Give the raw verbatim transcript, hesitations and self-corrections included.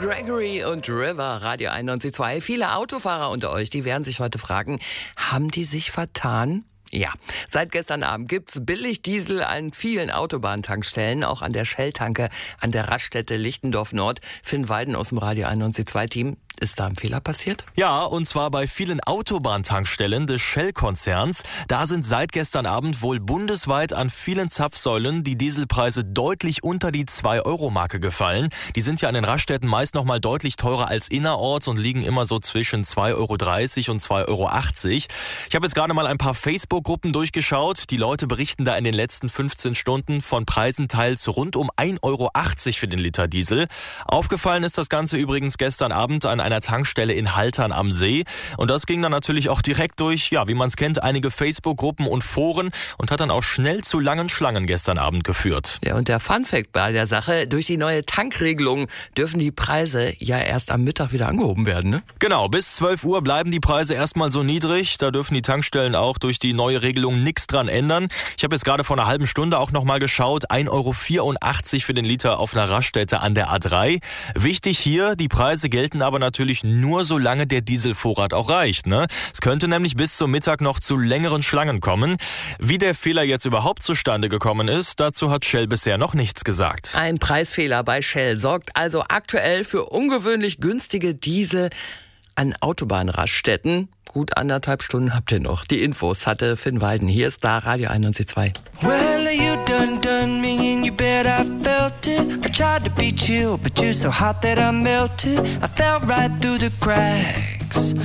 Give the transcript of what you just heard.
Gregory und River, Radio einundneunzig Komma zwei. Viele Autofahrer unter euch, die werden sich heute fragen, haben die sich vertan? Ja, seit gestern Abend gibt's Billigdiesel an vielen Autobahntankstellen, auch an der Shell-Tanke an der Raststätte Lichtendorf Nord. Finn Weiden aus dem Radio einundneunzig Komma zwei Team. Ist da ein Fehler passiert? Ja, und zwar bei vielen Autobahntankstellen des Shell-Konzerns. Da sind seit gestern Abend wohl bundesweit an vielen Zapfsäulen die Dieselpreise deutlich unter die zwei Euro Marke gefallen. Die sind ja an den Raststätten meist noch mal deutlich teurer als innerorts und liegen immer so zwischen zwei Euro dreißig und zwei Euro achtzig. Ich habe jetzt gerade mal ein paar Facebook-Gruppen durchgeschaut. Die Leute berichten da in den letzten fünfzehn Stunden von Preisen teils rund um ein Euro achtzig für den Liter Diesel. Aufgefallen ist das Ganze übrigens gestern Abend an einer Tankstelle in Haltern am See. Und das ging dann natürlich auch direkt durch, ja, wie man es kennt, einige Facebook-Gruppen und Foren und hat dann auch schnell zu langen Schlangen gestern Abend geführt. Ja, und der Funfact bei der Sache, durch die neue Tankregelung dürfen die Preise ja erst am Mittag wieder angehoben werden, ne? Genau, bis zwölf Uhr bleiben die Preise erstmal so niedrig. Da dürfen die Tankstellen auch durch die neue Regelung nichts dran ändern. Ich habe jetzt gerade vor einer halben Stunde auch nochmal geschaut, ein Euro vierundachtzig für den Liter auf einer Raststätte an der A drei. Wichtig hier, die Preise gelten aber natürlich Natürlich nur solange der Dieselvorrat auch reicht. Ne? Es könnte nämlich bis zum Mittag noch zu längeren Schlangen kommen. Wie der Fehler jetzt überhaupt zustande gekommen ist, dazu hat Shell bisher noch nichts gesagt. Ein Preisfehler bei Shell sorgt also aktuell für ungewöhnlich günstige Diesel an Autobahnraststätten. Gut anderthalb Stunden habt ihr noch. Die Infos hatte Finn Weiden. Hier ist da Radio einundneunzig Komma zwei. Well, you done done me and you bet I felt it. I tried to beat you, but you're so hot that I melted. I fell right through the cracks.